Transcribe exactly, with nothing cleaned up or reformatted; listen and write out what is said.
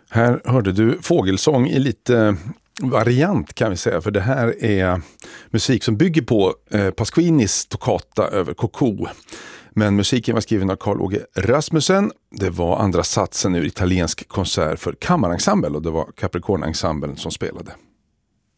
Här hörde du fågelsång i lite variant kan vi säga, för det här är musik som bygger på eh, Pasquinis toccata över Coco. Men musiken var skriven av Carl-Åge Rasmussen. Det var andra satsen ur italiensk konsert för kammarensemble och det var Capricorn-ensemblen som spelade.